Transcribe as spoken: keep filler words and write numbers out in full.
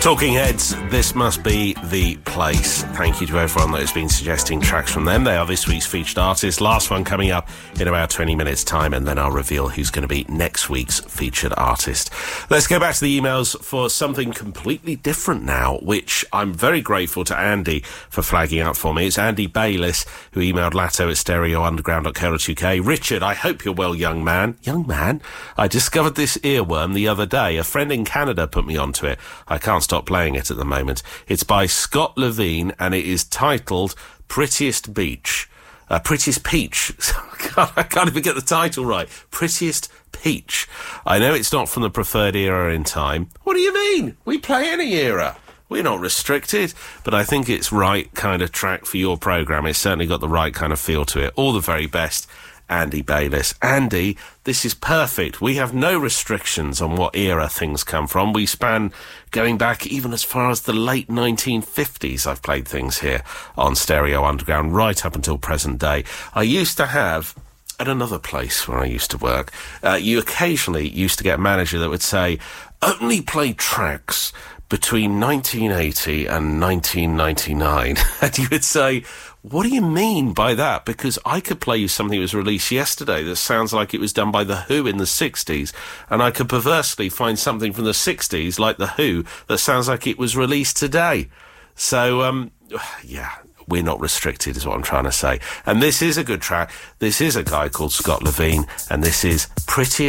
Talking Heads, this must be the place. Thank you to everyone that has been suggesting tracks from them. They are this week's featured artist. Last one coming up in about twenty minutes' time, and then I'll reveal who's going to be next week's featured artist. Let's go back to the emails for something completely different now, which I'm very grateful to Andy for flagging up for me. It's Andy Bayliss, who emailed latto at stereo underground dot co dot uk. Richard, I hope you're well, young man. Young man? I discovered this earworm the other day. A friend in Canada put me onto it. I can't stop playing it at the moment. It's by Scott Levine, and it is titled Prettiest Beach. Uh, Prettiest Peach. God, I can't even get the title right. Prettiest Peach. I know it's not from the preferred era in time. What do you mean? We play any era. We're not restricted, but I think it's right kind of track for your programme. It's certainly got the right kind of feel to it. All the very best, Andy Bayliss. Andy, this is perfect. We have no restrictions on what era things come from. We span going back even as far as the late nineteen fifties. I've played things here on Stereo Underground right up until present day. I used to have, at another place where I used to work, uh, you occasionally used to get a manager that would say, only play tracks between nineteen eighty and nineteen ninety-nine. And you would say, what do you mean by that? Because I could play you something that was released yesterday that sounds like it was done by The Who in the sixties, and I could perversely find something from the sixties, like The Who, that sounds like it was released today. So, um, yeah, we're not restricted is what I'm trying to say. And this is a good track. This is a guy called Scott Levine, and this is Pretty